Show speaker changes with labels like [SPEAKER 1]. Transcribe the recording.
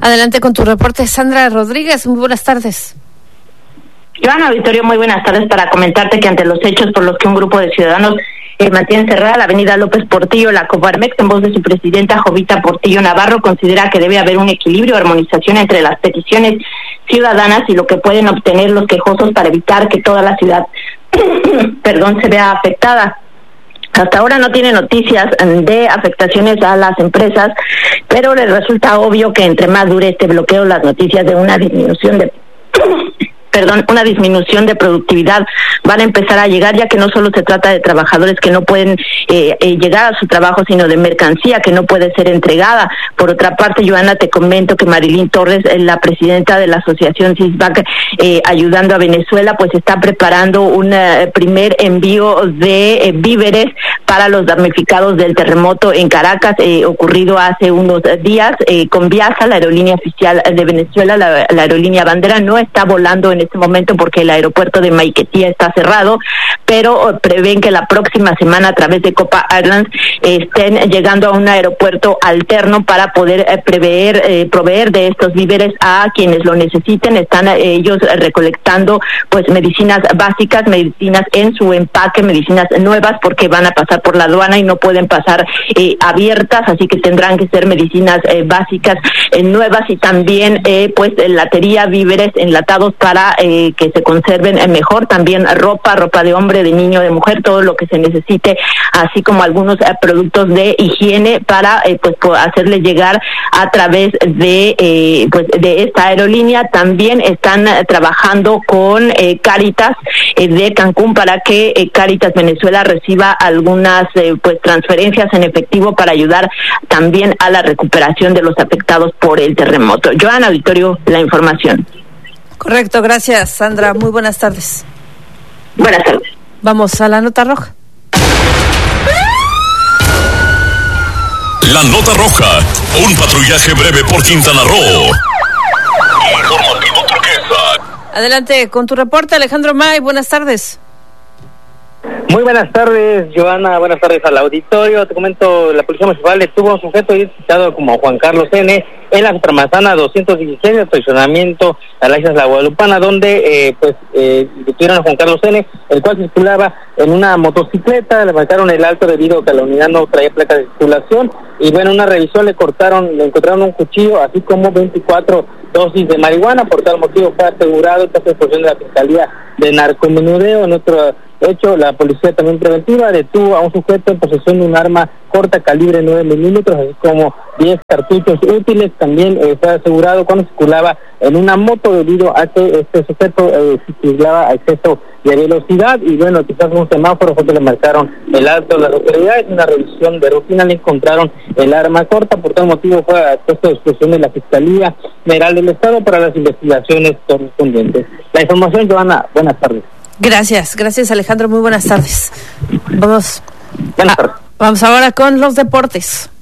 [SPEAKER 1] Adelante con tu reporte, Sandra Rodríguez. Muy buenas tardes.
[SPEAKER 2] Joana, auditorio, muy buenas tardes para comentarte que ante los hechos por los que un grupo de ciudadanos mantiene cerrada la avenida López Portillo, la Coparmex, en voz de su presidenta Jovita Portillo Navarro, considera que debe haber un equilibrio, armonización entre las peticiones ciudadanas y lo que pueden obtener los quejosos para evitar que toda la ciudad se vea afectada. Hasta ahora no tiene noticias de afectaciones a las empresas, pero les resulta obvio que entre más dure este bloqueo, las noticias de una disminución de productividad van a empezar a llegar, ya que no solo se trata de trabajadores que no pueden llegar a su trabajo, sino de mercancía que no puede ser entregada. Por otra parte, Joana, te comento que Marilyn Torres, la presidenta de la asociación CISBAC, ayudando a Venezuela, pues está preparando un primer envío de víveres para los damnificados del terremoto en Caracas, ocurrido hace unos días, con Viasa, la aerolínea oficial de Venezuela. La aerolínea bandera no está volando en este momento porque el aeropuerto de Maiquetía está cerrado, pero prevén que la próxima semana, a través de Copa Airlines, estén llegando a un aeropuerto alterno para poder proveer de estos víveres a quienes lo necesiten. Están ellos recolectando pues medicinas básicas, medicinas en su empaque, medicinas nuevas, porque van a pasar por la aduana y no pueden pasar abiertas, así que tendrán que ser medicinas básicas nuevas, y también pues latería, víveres enlatados para que se conserven mejor, también ropa de hombre, de niño, de mujer, todo lo que se necesite, así como algunos productos de higiene para pues hacerle llegar a través de esta aerolínea. También están trabajando con Cáritas de Cancún para que Cáritas Venezuela reciba algunas pues transferencias en efectivo para ayudar también a la recuperación de los afectados por el terremoto. Joana, auditorio, la información.
[SPEAKER 1] Correcto, gracias, Sandra. Muy buenas tardes.
[SPEAKER 2] Buenas tardes.
[SPEAKER 1] Vamos a la nota roja.
[SPEAKER 3] La nota roja, un patrullaje breve por Quintana Roo. Informativo Turquesa.
[SPEAKER 1] Adelante con tu reporte, Alejandro May. Buenas tardes.
[SPEAKER 4] Muy buenas tardes, Joana. Buenas tardes al auditorio. Te comento, la Policía Municipal detuvo a un sujeto identificado como Juan Carlos N. en la Tramanzana 216 de estacionamiento a la isla de la Guadalupana, donde detuvieron a Juan Carlos N., el cual circulaba en una motocicleta. Le marcaron el alto debido a que la unidad no traía placa de circulación, y bueno, una revisión le encontraron un cuchillo, así como 24 dosis de marihuana. Por tal motivo fue asegurado esta exposición de la Fiscalía de Narcomenudeo. En otro hecho, la policía también preventiva detuvo a un sujeto en posesión de un arma corta calibre 9 milímetros, así como 10 cartuchos útiles. También fue asegurado cuando circulaba en una moto, debido a que este sujeto circulaba a exceso de velocidad, y bueno, quizás un semáforo fue que le marcaron el alto. Las autoridades, en una revisión de rutina, le encontraron el arma corta. Por tal motivo fue puesto a disposición de la Fiscalía General del Estado para las investigaciones correspondientes. La información, Joana, buenas tardes.
[SPEAKER 1] Gracias, Alejandro, muy buenas tardes. Buenas tardes.
[SPEAKER 4] Vamos ahora con los deportes.